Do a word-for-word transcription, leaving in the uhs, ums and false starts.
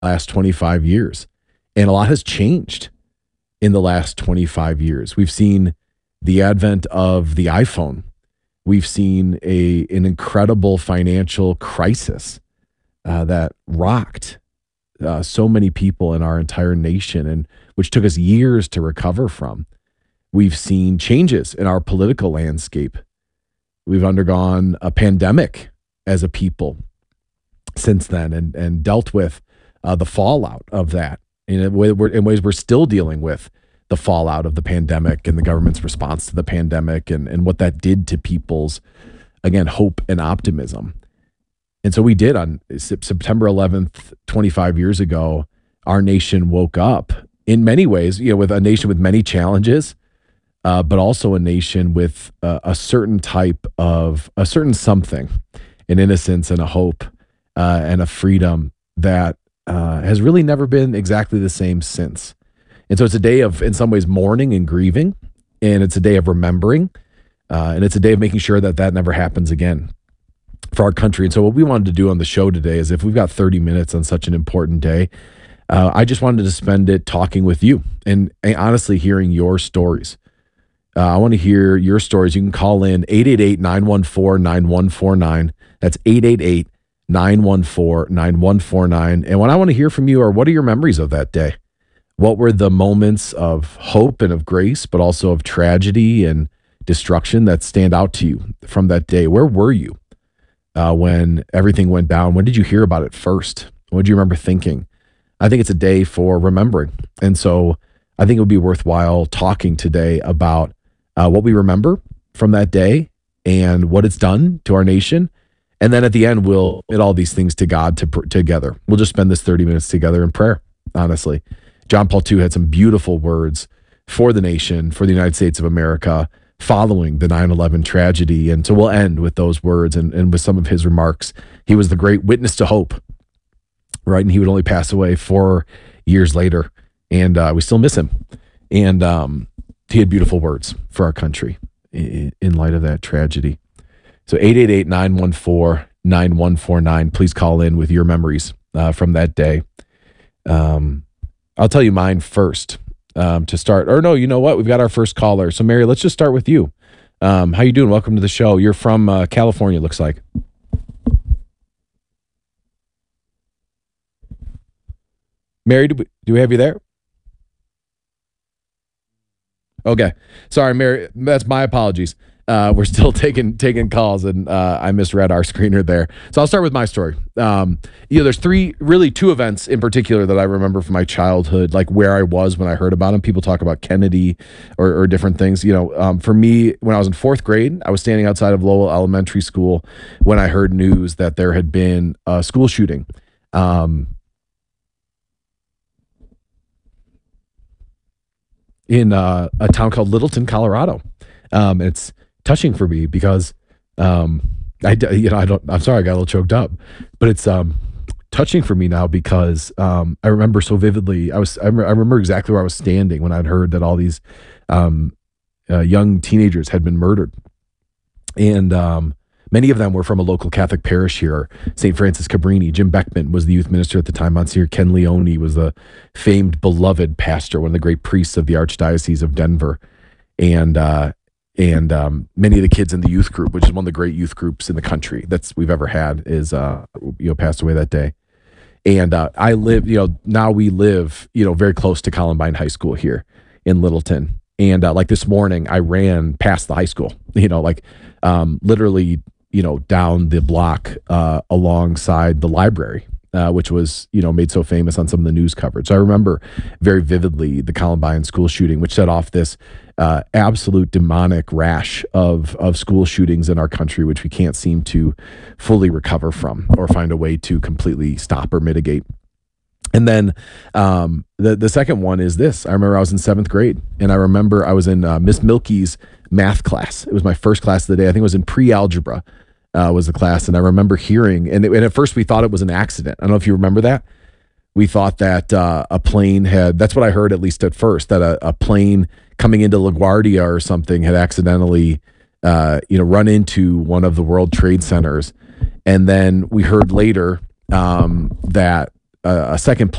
last twenty-five years. And a lot has changed in the last twenty-five years. We've seen the advent of the iPhone. We've seen a an incredible financial crisis uh, that rocked uh, so many people in our entire nation, and which took us years to recover from. We've seen changes in our political landscape. We've undergone a pandemic as a people since then, and and dealt with uh, the fallout of that. In, a way, we're, in ways, we're still dealing with the fallout of the pandemic and the government's response to the pandemic, and, and what that did to people's, again, hope and optimism. And so we did on September eleventh, twenty-five years ago, our nation woke up in many ways, you know, with a nation with many challenges, uh, but also a nation with uh, a certain type of, a certain something, an innocence and a hope uh, and a freedom that uh, has really never been exactly the same since. And so it's a day of, in some ways, mourning and grieving, and it's a day of remembering, uh, and it's a day of making sure that that never happens again for our country. And so what we wanted to do on the show today is, if we've got thirty minutes on such an important day, uh, I just wanted to spend it talking with you and, and honestly hearing your stories. Uh, I want to hear your stories. You can call in eight eight eight, nine one four, nine one four nine. That's eight eight eight, nine one four, nine one four nine. And what I want to hear from you are, what are your memories of that day? What were the moments of hope and of grace, but also of tragedy and destruction that stand out to you from that day? Where were you uh, when everything went down? When did you hear about it first? What do you remember thinking? I think it's a day for remembering. And so I think it would be worthwhile talking today about uh, what we remember from that day and what it's done to our nation. And then at the end, we'll get all these things to God to, together. We'll just spend this thirty minutes together in prayer, honestly. John Paul the Second had some beautiful words for the nation, for the United States of America, following the nine eleven tragedy. And so we'll end with those words and, and with some of his remarks. He was the great witness to hope, right? And he would only pass away four years later. And uh, we still miss him. And um, he had beautiful words for our country in, in light of that tragedy. So eight eight eight, nine one four, nine one four nine. Please call in with your memories uh, from that day. Um, I'll tell you mine first um, to start. Or no, you know what? We've got our first caller. So Mary, let's just start with you. Um, how you doing? Welcome to the show. You're from uh, California, looks like. Mary, do we, do we have you there? Okay. Sorry, Mary. That's my apologies. Uh, we're still taking taking calls, and uh, I misread our screener there. So I'll start with my story. Um, you know, there's three, really two events in particular that I remember from my childhood, like where I was when I heard about them. People talk about Kennedy or, or different things. You know, um, for me, when I was in fourth grade, I was standing outside of Lowell Elementary School when I heard news that there had been a school shooting. Um, in uh, a town called Littleton, Colorado. Um, it's touching for me because um, I, you know, I don't, I'm sorry, I got a little choked up, but it's um, touching for me now because um, I remember so vividly. I was, I remember, I remember exactly where I was standing when I'd heard that all these um, uh, young teenagers had been murdered. And um, many of them were from a local Catholic parish here, Saint Francis Cabrini. Jim Beckman was the youth minister at the time. Monsignor Ken Leone was the famed, beloved pastor, one of the great priests of the Archdiocese of Denver. And uh, and um, many of the kids in the youth group, which is one of the great youth groups in the country that's we've ever had, is uh, you know passed away that day. And uh, I live, you know, now we live, you know, very close to Columbine High School here in Littleton. And uh, like this morning, I ran past the high school, you know, like um, literally, you know, down the block uh, alongside the library, uh, which was, you know, made so famous on some of the news coverage. So I remember very vividly the Columbine school shooting, which set off this uh, absolute demonic rash of of school shootings in our country, which we can't seem to fully recover from or find a way to completely stop or mitigate. And then um, the the second one is this. I remember I was in seventh grade, and I remember I was in uh, Miss Milky's math class. It was my first class of the day. I think it was in pre-algebra uh, was the class, and I remember hearing, and, it, and at first we thought it was an accident. I don't know if you remember that. We thought that uh, a plane had, that's what I heard at least at first, that a, a plane coming into LaGuardia or something had accidentally uh, you know, run into one of the World Trade Centers. And then we heard later um, that a, a second